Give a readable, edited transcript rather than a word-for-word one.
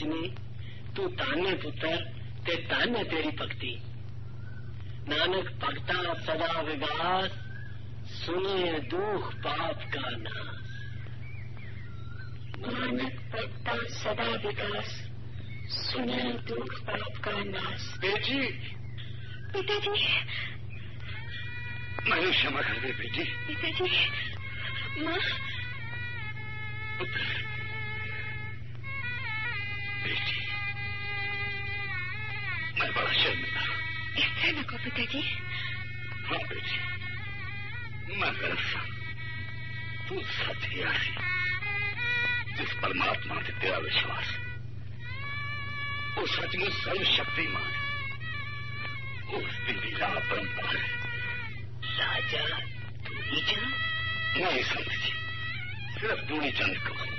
बचनी तू ताने पुत्र ते ताने तेरी भक्ति। नानक भक्ता सदा विगास, सुनिए दुख पाप का नाश। नानक भक्ता सदा विकास, सुनिए दुख पाप का नाश। बेटी, पिताजी, मैंने क्षमा कर दे बेटी। पिताजी, माँ। बेटी, मैं बड़ा शर्मिंदा। ऐसा न कहो पिताजी। हाँ बेटी, मैं गलत, तू सत्यासी। जिस परमात्मा से तेरा विश्वास, वो सचमुच सर्वशक्तिमान, उस दिन भी ला परंपरा है। राजा दूरी चंद? नहीं संत जी, सिर्फ दूरी चंद को।